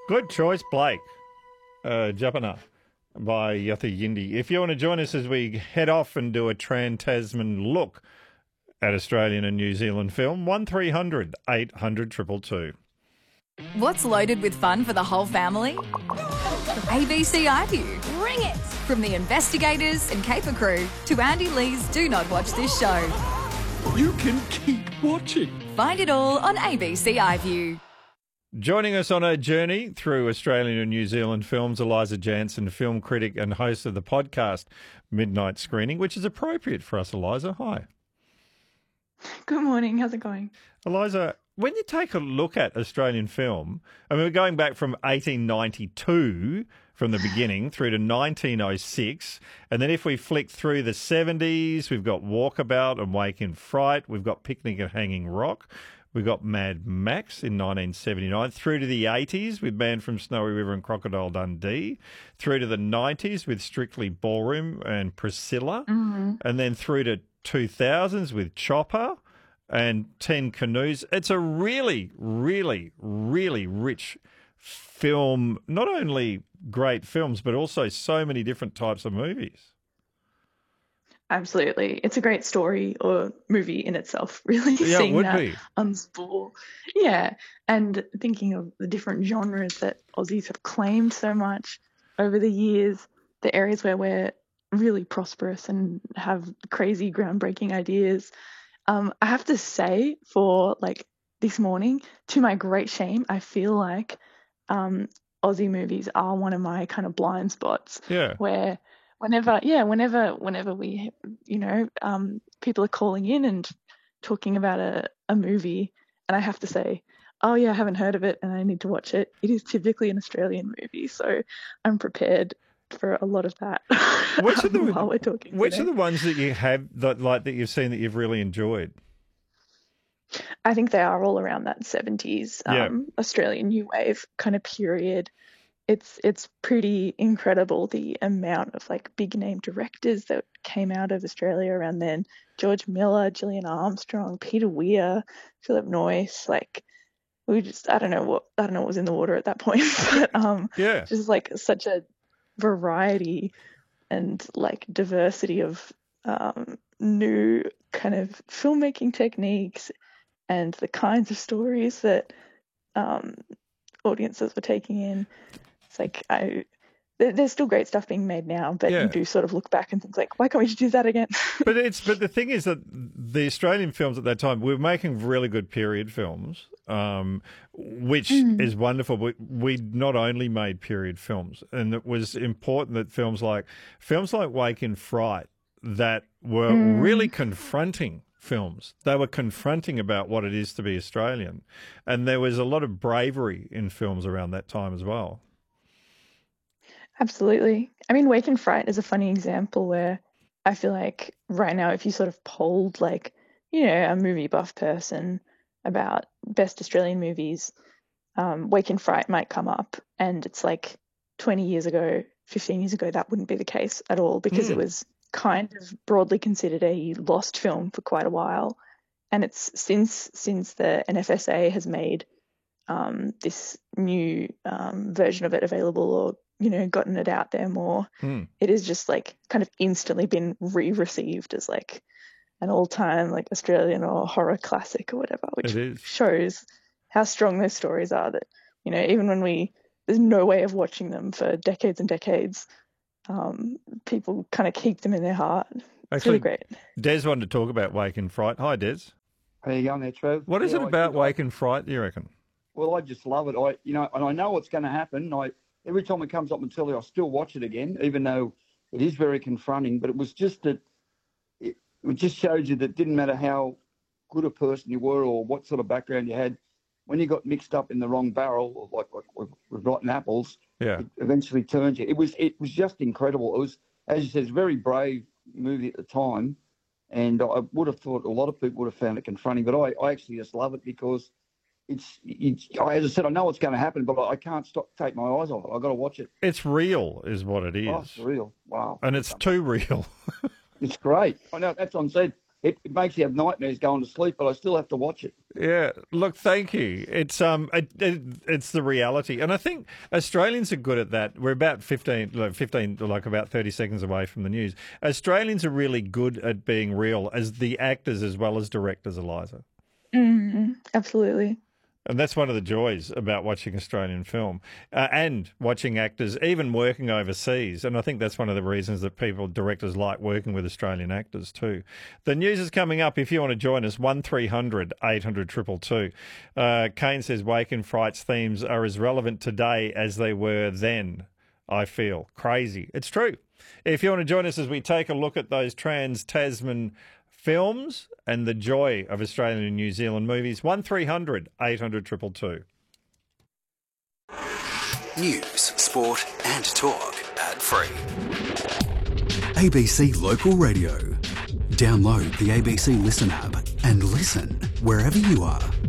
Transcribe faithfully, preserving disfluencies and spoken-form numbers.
Good choice, Blake. Uh, Japana by Yothu Yindi. If you want to join us as we head off and do a Trans-Tasman look at Australian and New Zealand film, one three hundred eight hundred two two two. What's loaded with fun for the whole family? A B C iView. Bring it! From the investigators and caper crew to Andy Lee's Do Not Watch This Show. You can keep watching. Find it all on A B C iView. Joining us on a journey through Australian and New Zealand films, Eliza Jansen, film critic and host of the podcast Midnight Screening, which is appropriate for us, Eliza. Hi. Good morning. How's it going? Eliza, when you take a look at Australian film, I mean, we're going back from eighteen ninety-two from the beginning through to nineteen oh six, and then if we flick through the seventies, we've got Walkabout and Wake in Fright, we've got Picnic at Hanging Rock, we've got Mad Max in nineteen seventy-nine, through to the eighties with Man from Snowy River and Crocodile Dundee, through to the nineties with Strictly Ballroom and Priscilla, Mm-hmm. and then through to two thousands with Chopper and Ten Canoes. It's a really, really, really rich film, not only great films, but also so many different types of movies. Absolutely. It's a great story or movie in itself, really. Yeah, it Seeing would that be. unspool. Yeah. And thinking of the different genres that Aussies have claimed so much over the years, the areas where we're really prosperous and have crazy groundbreaking ideas. Um, I have to say, for like this morning, to my great shame, I feel like um, Aussie movies are one of my kind of blind spots. Yeah. Where whenever, yeah, whenever, whenever we, you know, um, people are calling in and talking about a, a movie, and I have to say, oh yeah, I haven't heard of it and I need to watch it. It is typically an Australian movie, so I'm prepared for a lot of that. Which are the while we're talking which today. are the ones that you have that like that you've seen that you've really enjoyed? I think they are all around that seventies um, Yeah. Australian new wave kind of period. It's it's pretty incredible the amount of like big name directors that came out of Australia around then. George Miller, Gillian Armstrong, Peter Weir, Philip Noyce. Like we just I don't know what I don't know what was in the water at that point, but um, Yeah. just like such a variety and like diversity of um, new kind of filmmaking techniques and the kinds of stories that um, audiences were taking in. It's like I there, there's still great stuff being made now, but Yeah. you do sort of look back and think like, why can't we just do that again? But it's but the thing is that the Australian films at that time were making really good period films, um, which is wonderful. But we not only made period films, and it was important that films like films like Wake in Fright that were really confronting films. They were confronting about what it is to be Australian, and there was a lot of bravery in films around that time as well. Absolutely. I mean, Wake in Fright is a funny example where I feel like right now, if you sort of polled like, you know, a movie buff person about best Australian movies, um, Wake in Fright might come up. And it's like twenty years ago, fifteen years ago, that wouldn't be the case at all because it was kind of broadly considered a lost film for quite a while. And it's since since the N F S A has made um, this new um, version of it available or you know, gotten it out there more. Mm. It is just like kind of instantly been re-received as like an all-time like Australian or horror classic or whatever, which It is. shows how strong those stories are that, you know, even when we, there's no way of watching them for decades and decades, um, people kind of keep them in their heart. It's Actually, really great. Des wanted to talk about Wake in Fright. Hi, Des. How you going there, Trev? What is Yeah, it I- about I- Wake in Fright, do you reckon? Well, I just love it. I, you know, and I know what's going to happen. I every time it comes up on telly, I still watch it again, even though it is very confronting. But it was just that it, it just shows you that it didn't matter how good a person you were or what sort of background you had. When you got mixed up in the wrong barrel, like, like with, with rotten apples, Yeah. it eventually turned you. It was it was just incredible. It was, as you said, it's a very brave movie at the time, and I would have thought a lot of people would have found it confronting. But I, I actually just love it because it's, it's I- as I said, I know what's going to happen, but I can't stop take my eyes off it. I've got to watch it. It's real, is what it is. Oh, it's real. Wow. And it's too real. It's great. I know that's what I said. it, it makes you have nightmares going to sleep, but I still have to watch it. Yeah, look, thank you. It's um, it, it, it's the reality, and I think Australians are good at that. We're about fifteen, like fifteen, like about thirty seconds away from the news. Australians are really good at being real as the actors as well as directors, Eliza. Mm, absolutely. And that's one of the joys about watching Australian film uh, and watching actors, even working overseas. And I think that's one of the reasons that people, directors, like working with Australian actors too. The news is coming up. If you want to join us, one three hundred eight hundred two two two. Uh, Kane says Wake and Fright's themes are as relevant today as they were then, I feel. Crazy. It's true. If you want to join us as we take a look at those Trans-Tasman films and the joy of Australian and New Zealand movies, one three hundred eight hundred two two two. News, sport and talk ad free. A B C Local Radio. Download the A B C Listen app and listen wherever you are.